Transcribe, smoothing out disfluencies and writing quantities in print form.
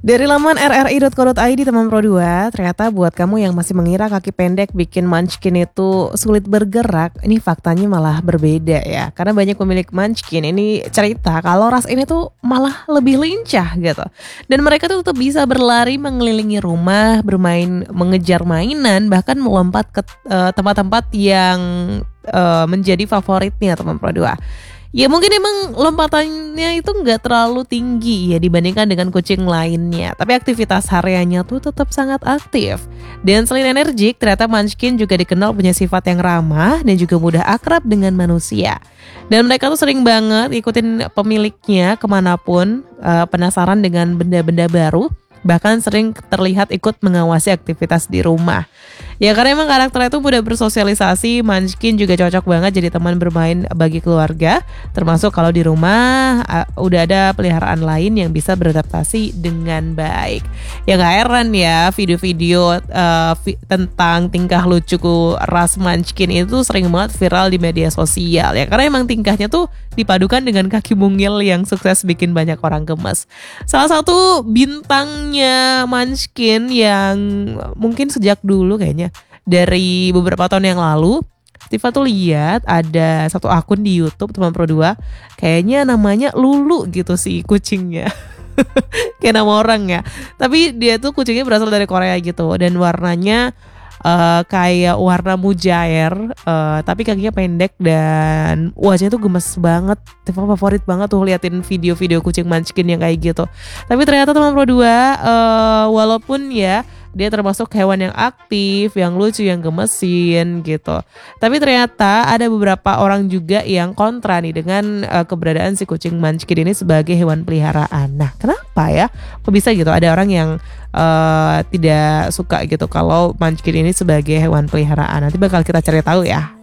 Dari laman rri.co.id teman Pro 2, ternyata buat kamu yang masih mengira kaki pendek bikin Munchkin itu sulit bergerak, ini faktanya malah berbeda ya. Karena banyak pemilik Munchkin ini cerita kalau ras ini tuh malah lebih lincah gitu. Dan mereka tuh tetap bisa berlari mengelilingi rumah, bermain, mengejar mainan, bahkan melompat ke tempat-tempat yang menjadi favoritnya teman Pro 2. Ya mungkin emang lompatannya itu nggak terlalu tinggi ya dibandingkan dengan kucing lainnya. Tapi aktivitas hariannya tuh tetap sangat aktif. Dan selain energik, ternyata Munchkin juga dikenal punya sifat yang ramah dan juga mudah akrab dengan manusia. Dan mereka tuh sering banget ikutin pemiliknya kemanapun, penasaran dengan benda-benda baru. Bahkan sering terlihat ikut mengawasi aktivitas di rumah. Ya karena emang karakternya itu mudah bersosialisasi, Munchkin juga cocok banget jadi teman bermain bagi keluarga. Termasuk kalau di rumah udah ada peliharaan lain yang bisa beradaptasi dengan baik. Ya gak heran ya video-video tentang tingkah lucu ras Munchkin itu sering banget viral di media sosial. Ya karena emang tingkahnya tuh dipadukan dengan kaki mungil yang sukses bikin banyak orang gemes. Salah satu bintangnya Munchkin yang mungkin sejak dulu kayaknya dari beberapa tahun yang lalu, Tifa tuh lihat ada satu akun di YouTube teman Pro 2, kayaknya namanya Lulu gitu sih kucingnya. Kayak nama orang ya. Tapi dia tuh kucingnya berasal dari Korea gitu dan warnanya kayak warna mujair, tapi kakinya pendek dan wajahnya tuh gemes banget. Tifa favorit banget tuh liatin video-video kucing Munchkin yang kayak gitu. Tapi ternyata teman Pro 2 walaupun ya dia termasuk hewan yang aktif, yang lucu, yang gemesin gitu. Tapi ternyata ada beberapa orang juga yang kontra nih dengan keberadaan si kucing Munchkin ini sebagai hewan peliharaan. Nah, kenapa ya? Kok bisa gitu? Ada orang yang tidak suka gitu kalau Munchkin ini sebagai hewan peliharaan. Nanti bakal kita cari tahu ya.